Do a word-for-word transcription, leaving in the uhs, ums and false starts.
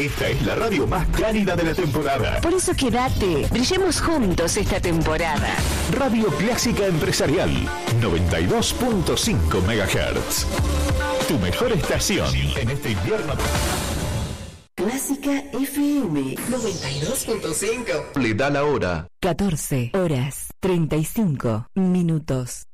Esta es la radio más cálida de la temporada. Por eso quédate, brillemos juntos esta temporada. Radio Clásica Empresarial, noventa y dos punto cinco megahertz. Tu mejor estación en este invierno. Clásica F M noventa y dos punto cinco. Le da la hora. catorce horas treinta y cinco minutos.